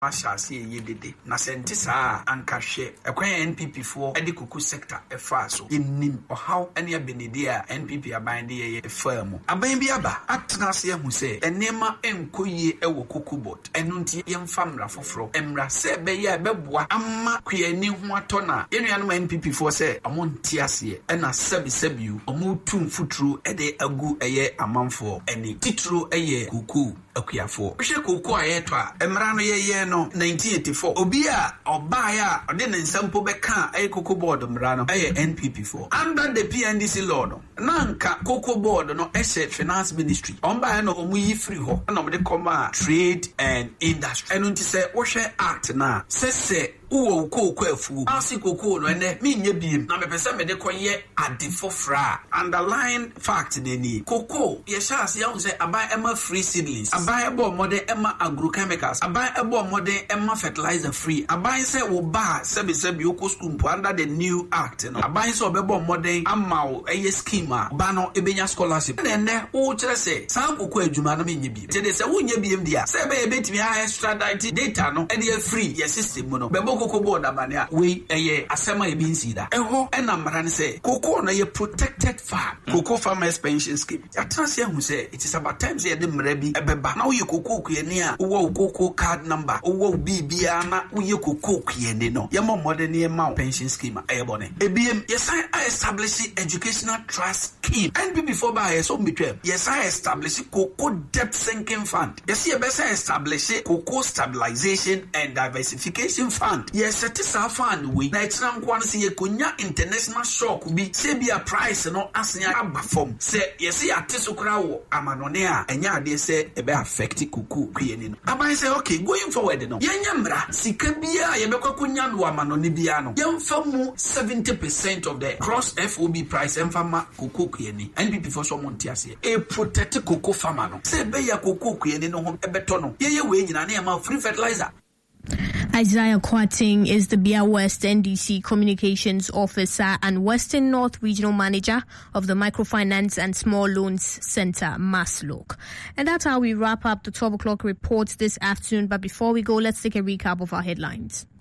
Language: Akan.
ashase yedede na sente saa ankahwe ekwan NPP for edi kuku sector efa so yenim ohaw ene abenedi a NPP aban de ye efa mu aban bi aba atena se hu se enema enkoyie ewo kuku board enu nti yemfa mra foforo emra se be ye beboa amma kwani ho atona yenuanom NPP for se amonti ase ena sebi omo tum futuro ede agu eye amanfo eni tituro eye kuku akuyafo hwe kuku ayeto a emra no ye no 1984 obi a obaya ode ne nsampo beka eye kuku board mra no eye NPP for under the PNDC law no nanka kuku board no ese finance ministry omba no omuyi free ho na omde koma trade and industry enu nti se wo hwe act na se uwo ukoko afu asi koko no ene minye biem na mepese me de koye adefofra underline fact neni koko ye chance ya unse abai ema free seedlings abai ebo mode ema agrochemicals abai ebo mode ema fertilizer free abai se wo ba sebi oko school under the new act no abai se obebo mode amawo eye scheme ba no ebenya scholarship ene wo kire se san koko adwuma no minye biem te de se wo nye biem dia se be betimi a extradite data no ene free ye system no bebo koko board abania we eye asema ye binsi da eho ena mara ne se koko na ye protected farm koko farmers pension scheme ya transe hu se it is about times ye de mra bi ebeba na wo ye koko kuyeni a wo koko card number wo bibia na wo ye koko kuyeni no ye mo modern ye ma pension scheme ayebone ebiem ye sign establish educational trust scheme and before by ye so betwem ye sign establish koko debt sinking fund ye see ye be sign establish koko stabilization and diversification fund yes it is a fund we na etira nkwan se ye konya international shock bi se bia price no asenya abafom se yes ya tesokra wo amanone a enya ade se ebe affect kuku kuyeni no aban say okay going forward no yenya mra sika bia ye bekwa konya no amanone bia no yemfa mu 70% of the cross FOB price emfa ma kuku kuyeni NPP for so monti ase e protect kuku farmer no se be ya kuku kuyeni no ho ebeto no ye we nyina na ma free fertilizer. Isaiah Kwating is the Bia West NDC Communications Officer and Western North Regional Manager of the Microfinance and Small Loans Center, MASLOC. And that's how we wrap up the 12 o'clock report this afternoon. But before we go, let's take a recap of our headlines.